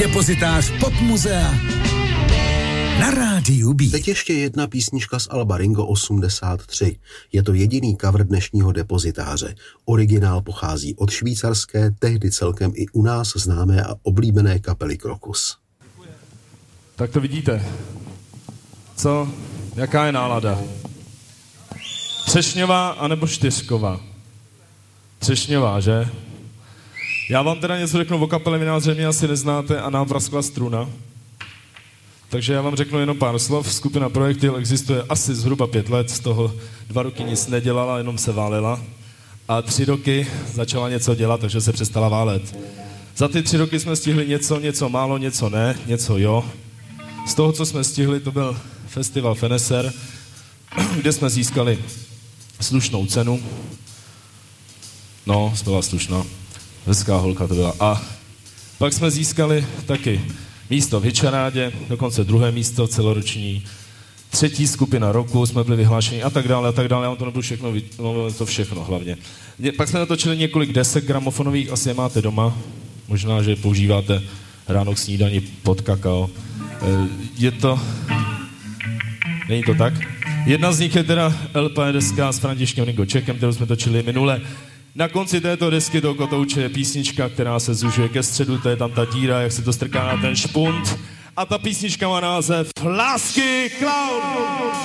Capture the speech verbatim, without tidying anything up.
Depozitář Pop Muzea na rádiu B. Teď ještě jedna písnička z alba Ringo osmdesát tři. Je to jediný cover dnešního Depozitáře. Originál pochází od švýcarské, tehdy celkem i u nás známé a oblíbené kapely Krokus. Tak to vidíte. Co? Jaká je nálada? Třešňová anebo čtyřková? Třešňová, že? Já vám teda něco řeknu o kapele, vy nás zřejmě asi neznáte a nám praskla struna. Takže já vám řeknu jenom pár slov. Skupina Projektil existuje asi zhruba pět let, z toho dva roky nic nedělala, jenom se válela. A tři roky začala něco dělat, takže se přestala válet. Za ty tři roky jsme stihli něco, něco málo, něco ne, něco jo. Z toho, co jsme stihli, to byl festival Feneser, kde jsme získali slušnou cenu. No, byla slušná. Hezká holka to byla. A pak jsme získali taky místo v Hitcharádě, dokonce druhé místo celoroční, třetí skupina roku, jsme byli vyhlášeni a tak dále, a tak dále, já vám to nebudu všechno, no, to všechno hlavně. Pak jsme natočili několik desek gramofonových, asi je máte doma, možná, že používáte ráno k snídani pod kakao. Je to... Není to tak? Jedna z nich je teda el pé deska s Františkem Ringočekem, kterou jsme točili minule. Na konci této desky do kotouče je písnička, která se zužuje ke středu, to je tam ta díra, jak se to strká na ten špunt. A ta písnička má název Lásky Cloud.